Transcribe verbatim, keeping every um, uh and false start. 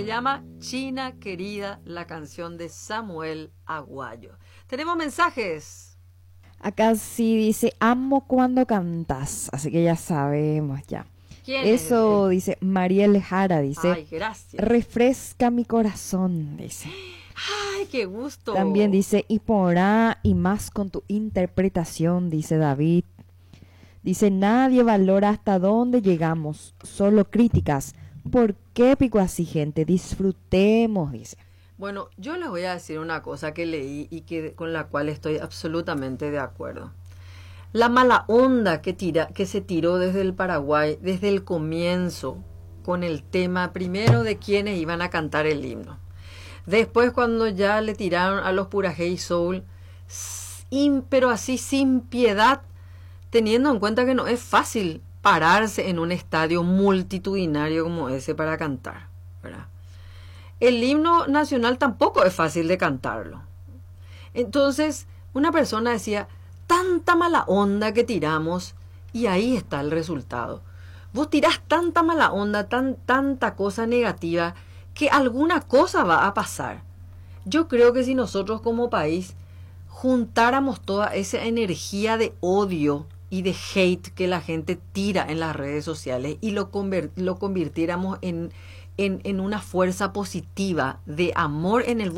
llama China Querida, la canción de Samuel Aguayo. Tenemos mensajes. Acá sí dice, amo cuando cantas, así que ya sabemos ya. ¿Quién Eso es? dice Mariel Jara, dice, Ay, gracias. refresca mi corazón, dice. Ay, qué gusto. También dice, y porá, y más con tu interpretación, dice David. Dice, nadie valora hasta dónde llegamos, solo críticas. ¿Por qué pico así, gente? Disfrutemos, dice. Bueno, yo les voy a decir una cosa que leí y que, con la cual estoy absolutamente de acuerdo. La mala onda que, tira, que se tiró desde el Paraguay, desde el comienzo, con el tema primero de quienes iban a cantar el himno. Después cuando ya le tiraron a los Purajey Soul, sin, pero así sin piedad, teniendo en cuenta que no es fácil pararse en un estadio multitudinario como ese para cantar, ¿verdad? El himno nacional tampoco es fácil de cantarlo. Entonces, una persona decía, tanta mala onda que tiramos, y ahí está el resultado. Vos tirás tanta mala onda, tan, tanta cosa negativa, que alguna cosa va a pasar. Yo creo que si nosotros como país juntáramos toda esa energía de odio y de hate que la gente tira en las redes sociales y lo, convert, lo convirtiéramos en, en, en una fuerza positiva de amor en el